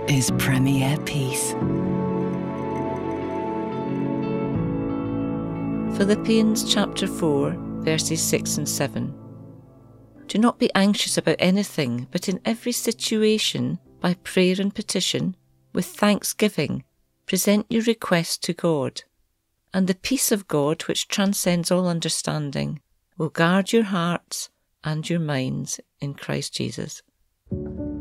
is Premier Peace. Philippians chapter 4, verses 6 and 7. Do not be anxious about anything, but in every situation, by prayer and petition, with thanksgiving, present your requests to God. And the peace of God, which transcends all understanding, will guard your hearts and your minds in Christ Jesus.